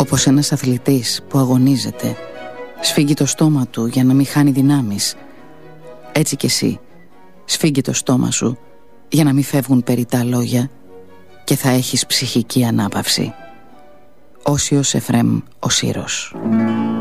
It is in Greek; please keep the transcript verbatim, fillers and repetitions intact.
Όπως ένας αθλητής που αγωνίζεται σφίγγει το στόμα του για να μην χάνει δυνάμεις, έτσι κι εσύ σφίγγει το στόμα σου για να μην φεύγουν περιττά λόγια και θα έχεις ψυχική ανάπαυση. Όσιος Εφραίμ ο Σύρος.